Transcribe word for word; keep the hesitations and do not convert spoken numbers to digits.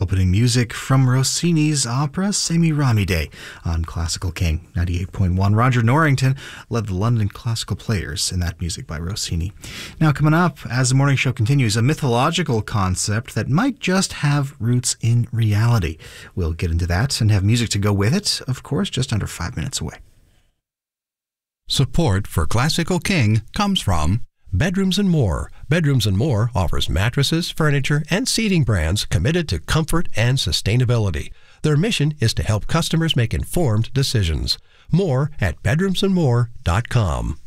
Opening music from Rossini's opera Semiramide on Classical King ninety-eight point one. Roger Norrington led the London Classical Players in that music by Rossini. Now coming up, as the morning show continues, a mythological concept that might just have roots in reality. We'll get into that and have music to go with it, of course, just under five minutes away. Support for Classical King comes from Bedrooms and More. Bedrooms and More offers mattresses, furniture, and seating brands committed to comfort and sustainability. Their mission is to help customers make informed decisions. More at bedrooms and more dot com.